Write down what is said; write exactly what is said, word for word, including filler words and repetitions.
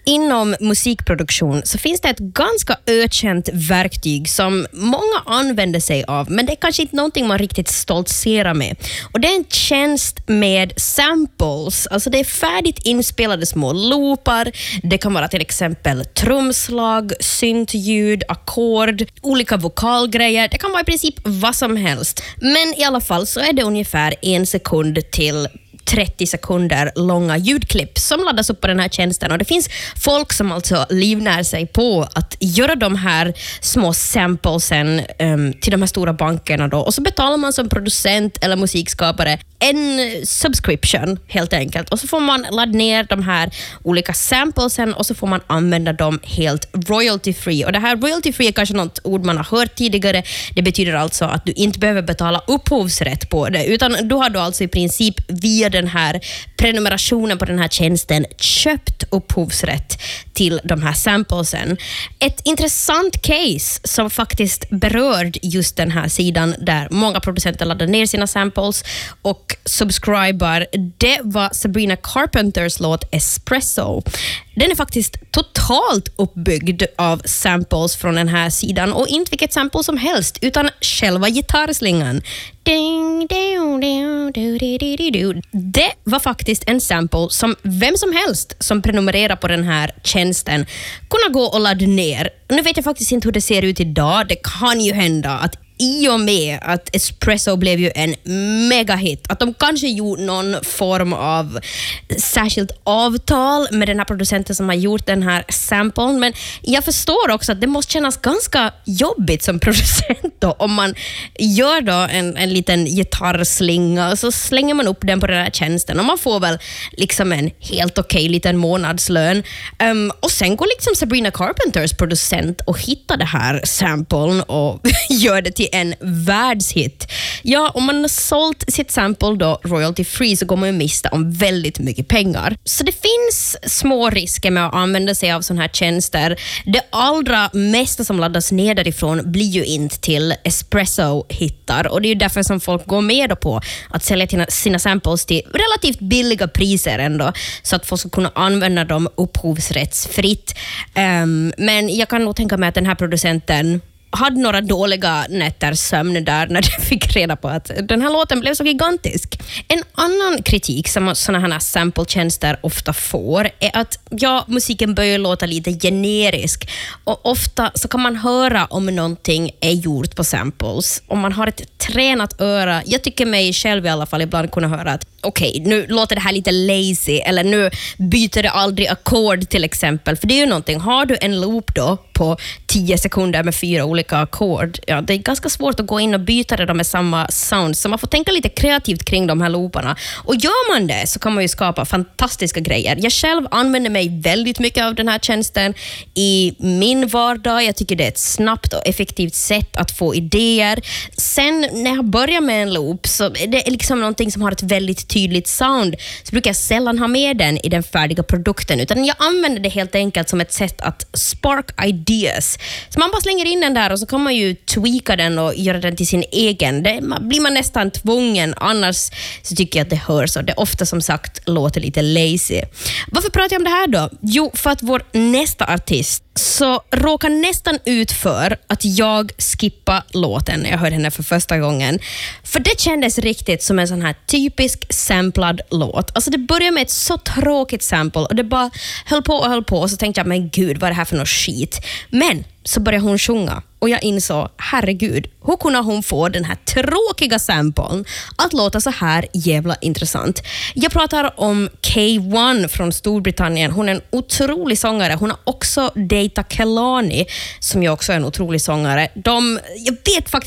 Inom musikproduktion så finns det ett ganska ökänt verktyg som många använder sig av, men det är kanske inte någonting man riktigt stoltserar med. Och det är en tjänst med samples. Alltså det är färdigt inspelade små loopar. Det kan vara till exempel trumslag, syntljud, ackord, olika vokalgrejer. Det kan vara i princip vad som helst. Men i alla fall så är det ungefär en sekund till trettio sekunder långa ljudklipp som laddas upp på den här tjänsten, och det finns folk som alltså livnär sig på att göra de här små samplesen um, till de här stora bankerna då, och så betalar man som producent eller musikskapare en subscription helt enkelt, och så får man ladda ner de här olika samplesen och så får man använda dem helt royalty free. Och det här royalty free är kanske något ord man har hört tidigare. Det betyder alltså att du inte behöver betala upphovsrätt på det, utan du har då alltså i princip via den här prenumerationen på den här tjänsten köpt upphovsrätt till de här samplesen. Ett intressant case som faktiskt berörde just den här sidan där många producenter laddar ner sina samples och subscriber, det var Sabrina Carpenters låt Espresso. Den är faktiskt totalt uppbyggd av samples från den här sidan, och inte vilket sample som helst utan själva gitarrslingan. Ding, ding, ding, du, du, du, du, du. Det var faktiskt en sample som vem som helst som prenumererar på den här tjänsten kunde gå och ladda ner. Nu vet jag faktiskt inte hur det ser ut idag. Det kan ju hända att i och med att Espresso blev ju en megahit, att de kanske gjorde någon form av särskilt avtal med den här producenten som har gjort den här samplen, men jag förstår också att det måste kännas ganska jobbigt som producent då, om man gör då en, en liten gitarrslinga och så slänger man upp den på den här tjänsten, och man får väl liksom en helt okej okay liten månadslön, um, och sen går liksom Sabrina Carpenters producent och hittar det här samplen och gör det till en världshit. Ja, om man har sålt sitt sample då royalty free så går man ju miste om väldigt mycket pengar. Så det finns små risker med att använda sig av sådana här tjänster. Det allra mesta som laddas ner därifrån blir ju inte till Espresso-hittar, och det är ju därför som folk går med då på att sälja sina samples till relativt billiga priser ändå, så att folk ska kunna använda dem upphovsrättsfritt. Um, men jag kan nog tänka mig att den här producenten hade några dåliga nätter sömn där när de fick reda på att den här låten blev så gigantisk. En annan kritik som sådana här sample-tjänster ofta får är att ja, musiken börjar låta lite generisk, och ofta så kan man höra om någonting är gjort på samples. Om man har ett tränat öra, jag tycker mig själv i alla fall ibland kunna höra att okej, okay, nu låter det här lite lazy, eller nu byter det aldrig ackord till exempel, för det är ju någonting. Har du en loop då på tio sekunder med fyra olika ackord, ja, det är ganska svårt att gå in och byta det med samma sound, så man får tänka lite kreativt kring de här looparna, och gör man det så kan man ju skapa fantastiska grejer. Jag själv använder mig väldigt mycket av den här tjänsten i min vardag. Jag tycker det är ett snabbt och effektivt sätt att få idéer. Sen när jag börjar med en loop så är det liksom någonting som har ett väldigt tydligt sound, så brukar jag sällan ha med den i den färdiga produkten, utan jag använder det helt enkelt som ett sätt att spark ideas. Så man bara slänger in den där och så kan man ju tweaka den och göra den till sin egen. Det blir man nästan tvungen, annars så tycker jag att det hörs, och det ofta som sagt låter lite lazy. Varför pratar jag om det här då? Jo, för att vår nästa artist så råkar nästan ut för att jag skippa låten när jag hörde henne för första gången. För det kändes riktigt som en sån här typisk samplad låt. Alltså det började med ett så tråkigt sample och det bara höll på och höll på, och så tänkte jag, men gud, vad är det här för något skit? Men så började hon sjunga och jag insåg, herregud, hur kunde hon få den här tråkiga samplen att låta så här jävla intressant? Jag pratar om K ett från Storbritannien. Hon är en otrolig sångare. Hon har också dejtat Kehlani, som ju också är en otrolig sångare. De, jag vet faktiskt